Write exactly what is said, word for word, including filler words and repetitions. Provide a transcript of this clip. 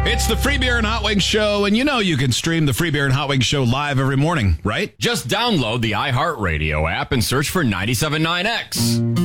It's the Free Beer and Hot Wings Show, and you know you can stream the Free Beer and Hot Wings Show live every morning, right? Just download the iHeartRadio app and search for ninety-seven point nine X.